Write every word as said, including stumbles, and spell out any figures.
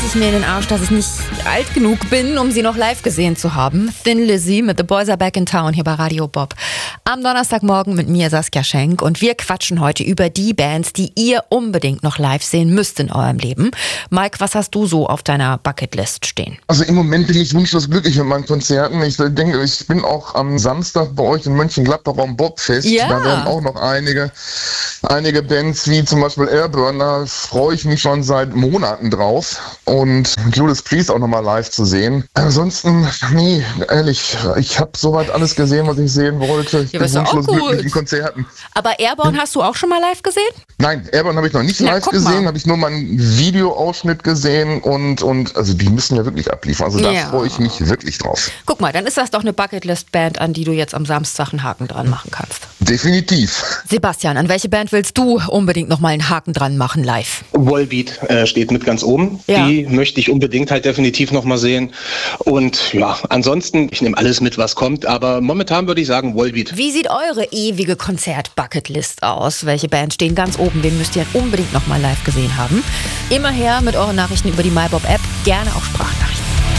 es mir in den Arsch, dass ich nicht alt genug bin, um sie noch live gesehen zu haben. Thin Lizzy mit The Boys Are Back in Town hier bei Radio Bob. Am Donnerstagmorgen mit mir Saskia Schenk und wir quatschen heute über die Bands, die ihr unbedingt noch live sehen müsst in eurem Leben. Mike, was hast du so auf deiner Bucketlist stehen? Also im Moment bin ich wunschlos glücklich mit meinen Konzerten. Ich denke, ich bin auch am Samstag bei euch in Mönchengladbach am Bobfest. Ja. Da werden auch noch einige, einige Bands wie zum Beispiel Airburn, da freue ich mich schon seit Monaten drauf. Und Judas Priest auch nochmal live zu sehen. Ansonsten, nee, ehrlich, ich habe soweit alles gesehen, was ich sehen wollte. Ich Ja, bin ist doch auch wunschlos glücklich gut. in Konzerten. Aber Airborne hast du auch schon mal live gesehen? Nein, Airborne habe ich noch nicht Na, live guck gesehen, mal. habe ich nur mal einen Videoausschnitt gesehen und, und also die müssen ja wirklich abliefern. Also da Ja. freue ich mich wirklich drauf. Guck mal, dann ist das doch eine Bucketlist-Band, an die du jetzt am Samstag einen Haken dran machen kannst. Definitiv. Sebastian, an welche Band willst du unbedingt noch mal einen Haken dran machen live? Wallbeat äh, steht mit ganz oben. Ja. Die möchte ich unbedingt halt definitiv nochmal sehen. Und ja, ansonsten, ich nehme alles mit, was kommt. Aber momentan würde ich sagen Wallbeat. Wie sieht eure ewige Konzert-Bucketlist aus? Welche Bands stehen ganz oben? Wen müsst ihr unbedingt noch mal live gesehen haben? Immer her mit euren Nachrichten über die MyBob-App. Gerne auch Sprach